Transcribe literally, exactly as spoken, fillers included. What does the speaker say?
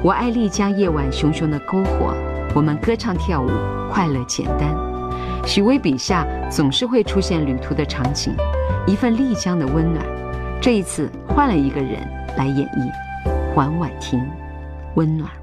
我爱丽江夜晚熊熊的篝火，我们歌唱跳舞，快乐简单。许巍笔下总是会出现旅途的场景，一份丽江的温暖。这一次换了一个人来演绎，缓缓听，温暖。